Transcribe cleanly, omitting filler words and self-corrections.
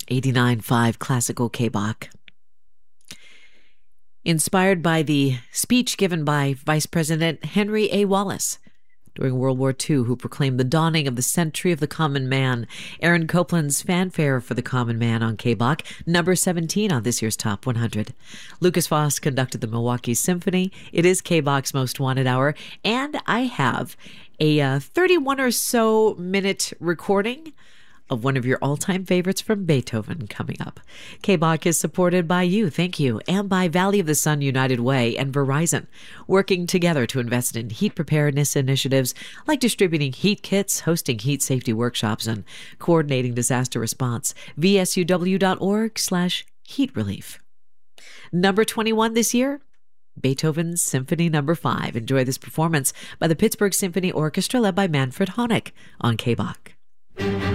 89.5 Classical K-Bach. Inspired by the speech given by Vice President Henry A. Wallace during World War II, who proclaimed the dawning of the century of the common man, Aaron Copland's Fanfare for the Common Man on K-Bach, number 17 on this year's Top 100. Lucas Foss conducted the Milwaukee Symphony. It is K-Bach's Most Wanted Hour, and I have a 31 or so minute recording of one of your all-time favorites from Beethoven coming up. K-Bach is supported by you, thank you, and by Valley of the Sun United Way and Verizon, working together to invest in heat preparedness initiatives like distributing heat kits, hosting heat safety workshops, and coordinating disaster response. vsuw.org/heat relief. Number 21 this year, Beethoven's Symphony No. 5. Enjoy this performance by the Pittsburgh Symphony Orchestra led by Manfred Honeck on K-Bach.